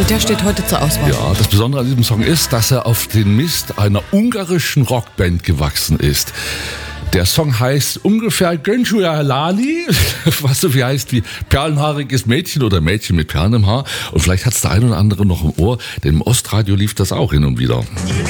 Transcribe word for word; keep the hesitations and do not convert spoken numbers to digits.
Und der steht heute zur Auswahl. Ja, das Besondere an diesem Song ist, dass er auf den Mist einer ungarischen Rockband gewachsen ist. Der Song heißt ungefähr Gönjuja Lali, was so viel heißt wie perlenhaariges Mädchen oder Mädchen mit Perlen im Haar. Und vielleicht hat es der ein oder andere noch im Ohr, denn im Ostradio lief das auch hin und wieder.